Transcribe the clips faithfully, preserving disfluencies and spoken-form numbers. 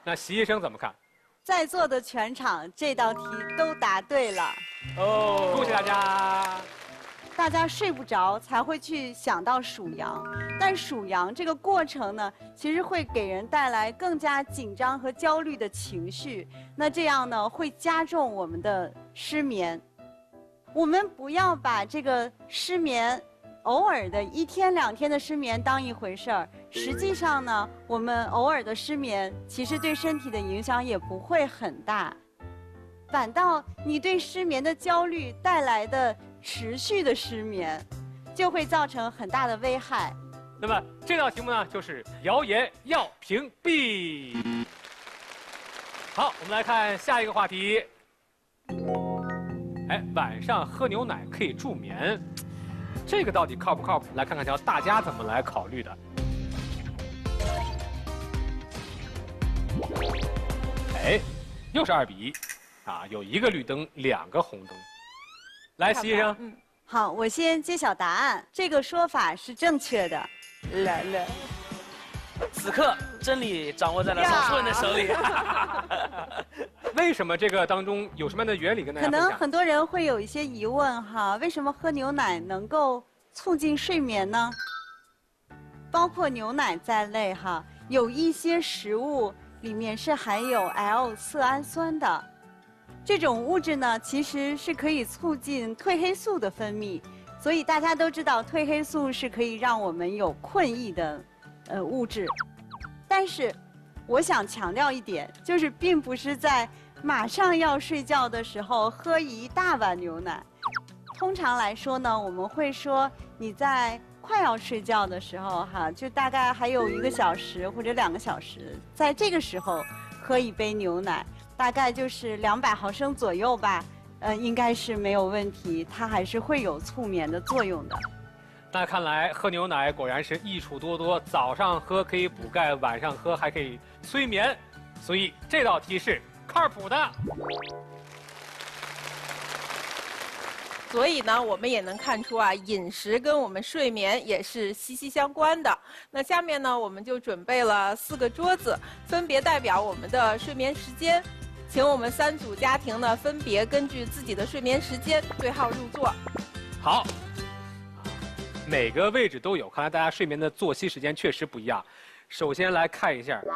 那习医生怎么看？ 在座的全场这道题都答对了。 哦，恭喜大家！ 大家睡不着才会去想到数羊，但数羊这个过程呢，其实会给人带来更加紧张和焦虑的情绪。那这样呢，会加重我们的失眠。我们不要把这个失眠，偶尔的一天两天的失眠当一回事儿。实际上呢，我们偶尔的失眠，其实对身体的影响也不会很大。反倒你对失眠的焦虑带来的持续的失眠，就会造成很大的危害。 那么这道题目呢，就是谣言要屏蔽。好，我们来看下一个话题。哎，晚上喝牛奶可以助眠，这个到底靠不靠谱？来看看瞧大家怎么来考虑的。哎，又是二比一。啊，有一个绿灯，两个红灯。来，习医生， 嗯，好，我先揭晓答案。这个说法是正确的。来了， 此刻真理掌握在了少数人的手里。 为什么这个当中有什么样的原理跟大家分享？ 可能很多人会有一些疑问哈，为什么喝牛奶能够促进睡眠呢？包括牛奶在内哈，有一些食物里面是含有 L 色氨酸的。这种物质呢，其实是可以促进褪黑素的分泌，所以大家都知道褪黑素是可以让我们有困意的，呃物质。但是，我想强调一点，就是并不是在马上要睡觉的时候喝一大碗牛奶。通常来说呢，我们会说你在快要睡觉的时候，哈，就大概还有一个小时或者两个小时，在这个时候喝一杯牛奶。大概就是两百毫升左右吧，呃，应该是没有问题，它还是会有促眠的作用的。 那看来喝牛奶果然是益处多多，早上喝可以补钙，晚上喝还可以催眠，所以这道题是靠谱的。 所以呢，我们也能看出啊，饮食跟我们睡眠也是息息相关的。那下面呢，我们就准备了四个桌子，分别代表我们的睡眠时间。请我们三组家庭呢，分别根据自己的睡眠时间对号入座。 好，每个位置都有，看来大家睡眠的作息时间确实不一样。首先来看一下，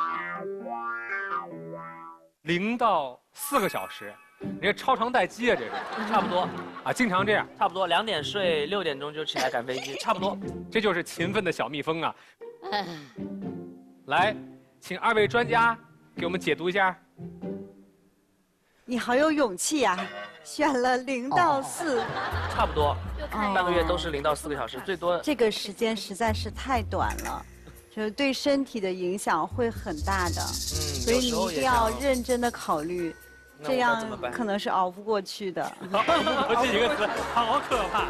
零到四个小时，你这超长待机啊，这是差不多啊，经常这样， 差不多两点睡，六点钟就起来赶飞机，差不多。 这就是勤奋的小蜜蜂啊。来，请二位专家给我们解读一下。 你好有勇气啊，选了零到四， 差不多， 哦半个月都是零到四个小时，最多。 这个时间实在是太短了，就是对身体的影响会很大的， 嗯， 所以你一定要认真的考虑，这样可能是熬不过去的。 熬不过去一个词，好可怕。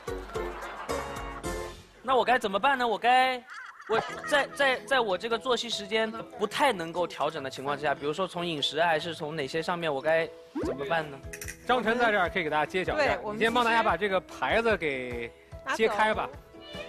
那我该怎么办呢？我该。我在在在我这个作息时间不太能够调整的情况之下，比如说从饮食还是从哪些上面，我该怎么办呢？ 张晨在这儿可以给大家揭晓一下，你先帮大家把这个牌子给揭开吧。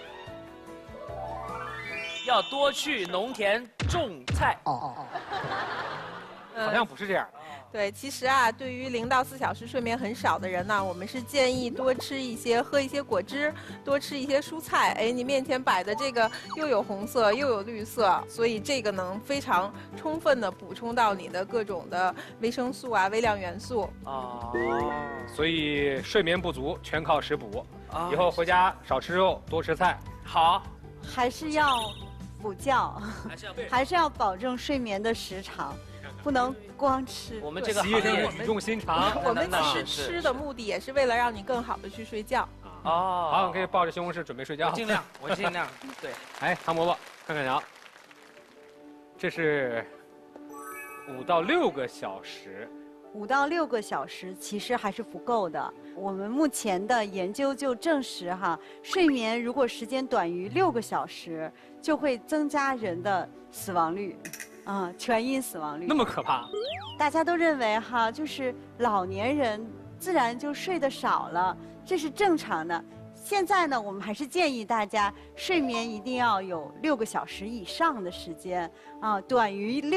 要多去农田种菜。 哦哦哦。好像不是这样。 对，其实啊，对于零到四小时睡眠很少的人呢，我们是建议多吃一些，喝一些果汁，多吃一些蔬菜。哎，你面前摆的这个又有红色又有绿色，所以这个能非常充分的补充到你的各种的维生素啊、微量元素。 哦，所以睡眠不足全靠食补，以后回家少吃肉，多吃菜。 好， 还是要补觉， 还是要还是要保证睡眠的时长。不能光吃。 我们这个习医生是语重心长。 我们吃吃的目的也是为了让你更好的去睡觉。 哦，好，你可以抱着西红柿准备睡觉。 我尽量，我尽量。对。 哎，唐伯伯，看看瞧，这是五到六个小时。 五到六个小时其实还是不够的。我们目前的研究就证实哈，睡眠如果时间短于六个小时，就会增加人的死亡率。啊、嗯，全因死亡率那么可怕， 大家都认为哈，就是老年人自然就睡得少了，这是正常的。现在呢，我们还是建议大家睡眠一定要有六个小时以上的时间啊，短于六。